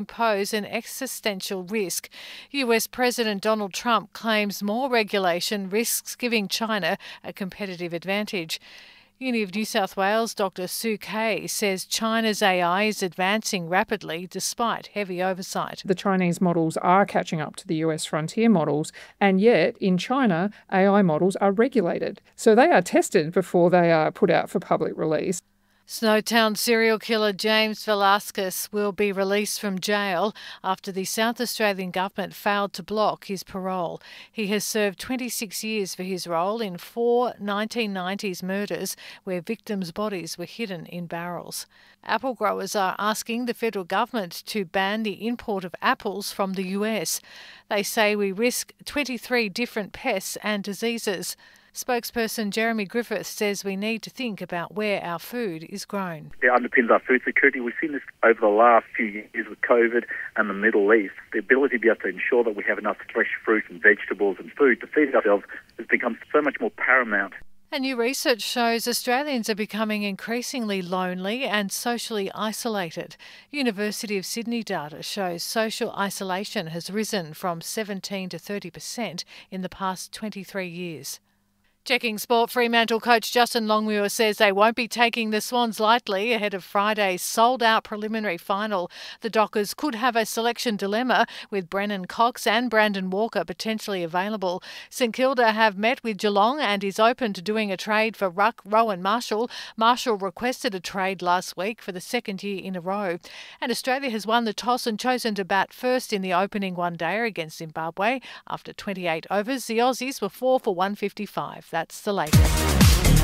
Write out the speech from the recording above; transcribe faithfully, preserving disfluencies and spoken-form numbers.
pose an existential risk. U S President Donald Trump claims more regulation risks giving China a competitive advantage. Uni of New South Wales Doctor Sue Kay says China's A I is advancing rapidly despite heavy oversight. The Chinese models are catching up to the U S frontier models, and yet in China, A I models are regulated. So they are tested before they are put out for public release. Snowtown serial killer James Velasquez will be released from jail after the South Australian government failed to block his parole. He has served twenty-six years for his role in four nineteen nineties murders where victims' bodies were hidden in barrels. Apple growers are asking the federal government to ban the import of apples from the U S. They say we risk twenty-three different pests and diseases. Spokesperson Jeremy Griffith says we need to think about where our food is grown. It underpins our food security. We've seen this over the last few years with COVID and the Middle East. The ability to be able to ensure that we have enough fresh fruit and vegetables and food to feed ourselves has become so much more paramount. And new research shows Australians are becoming increasingly lonely and socially isolated. University of Sydney data shows social isolation has risen from seventeen to thirty percent in the past twenty-three years. Checking sport, Fremantle coach Justin Longmuir says they won't be taking the Swans lightly ahead of Friday's sold-out preliminary final. The Dockers could have a selection dilemma with Brennan Cox and Brandon Walker potentially available. St Kilda have met with Geelong and is open to doing a trade for ruck Rowan Marshall. Marshall requested a trade last week for the second year in a row. And Australia has won the toss and chosen to bat first in the opening one-dayer against Zimbabwe. After twenty-eight overs, the Aussies were four for one fifty-five. That's the latest.